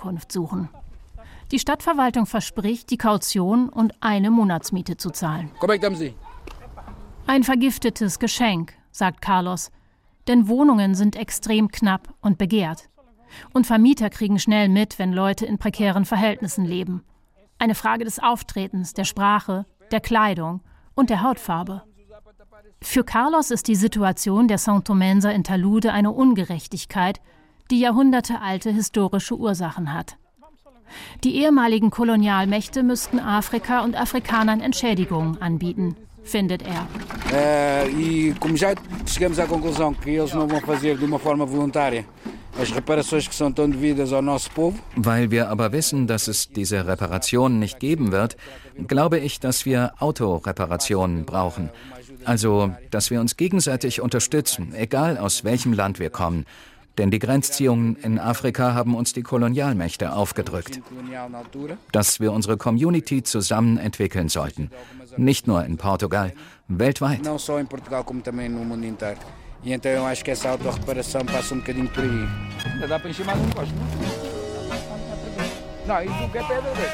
Unterkunft suchen. Die Stadtverwaltung verspricht, die Kaution und eine Monatsmiete zu zahlen. Ein vergiftetes Geschenk, sagt Carlos, denn Wohnungen sind extrem knapp und begehrt. Und Vermieter kriegen schnell mit, wenn Leute in prekären Verhältnissen leben. Eine Frage des Auftretens, der Sprache, der Kleidung und der Hautfarbe. Für Carlos ist die Situation der Santomenser in Talude eine Ungerechtigkeit, die jahrhundertealte historische Ursachen hat. Die ehemaligen Kolonialmächte müssten Afrika und Afrikanern Entschädigungen anbieten, findet er. Weil wir aber wissen, dass es diese Reparationen nicht geben wird, glaube ich, dass wir Autoreparationen brauchen. Also, dass wir uns gegenseitig unterstützen, egal aus welchem Land wir kommen. Denn die Grenzziehungen in Afrika haben uns die Kolonialmächte aufgedrückt. Dass wir unsere Community zusammen entwickeln sollten. Nicht nur in Portugal, weltweit. E então eu acho que essa autorreparação passa bocadinho por aí. Ainda dá para encher mais gosto, não? Não, isso não é pedra.